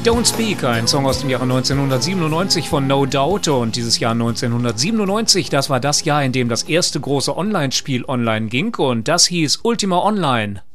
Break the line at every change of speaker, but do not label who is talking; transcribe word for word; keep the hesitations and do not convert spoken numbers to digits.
Don't Speak, ein Song aus dem Jahre neunzehnhundertsiebenundneunzig von No Doubt, und dieses Jahr neunzehnhundertsiebenundneunzig, das war das Jahr, in dem das erste große Online-Spiel online ging, und das hieß Ultima Online.